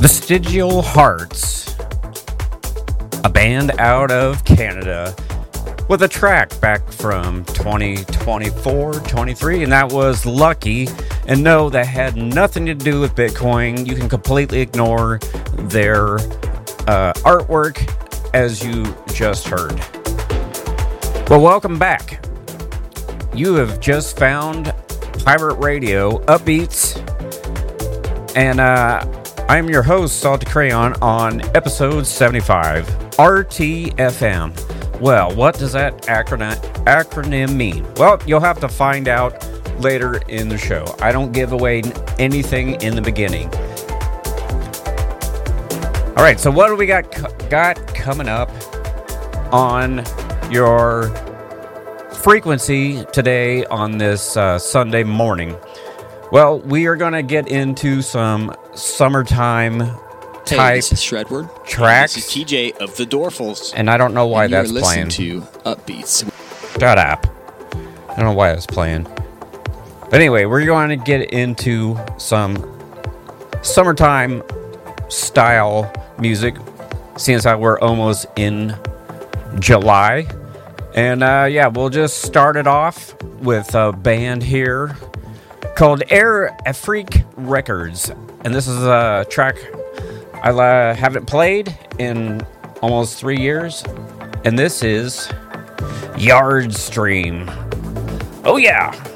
Vestigial Hearts, a band out of Canada with a track back from 2024-23, and that was Lucky. And no, that had nothing to do with Bitcoin. You can completely ignore their artwork, as you just heard. Well, welcome back. You have just found Pirate Radio Upbeats, and I'm your host, Salty Crayon, on episode 75, RTFM. Well, what does that acronym mean? Well, you'll have to find out later in the show. I don't give away anything in the beginning. All right, so what do we got coming up on your frequency today on this Sunday morning? Well, we are going to get into some summertime type this is Shredward. Tracks. This is TJ of the Dorfles. And I don't know why and that's you're playing. Listening to Upbeats. Shut up. I don't know why that's playing. But anyway, we're going to get into some summertime style music, seeing as how we're almost in July. And yeah, we'll just start it off with a band here called Air Afrique Records. And this is a track I haven't played in almost 3 years. And this is Yard Stream. Oh yeah!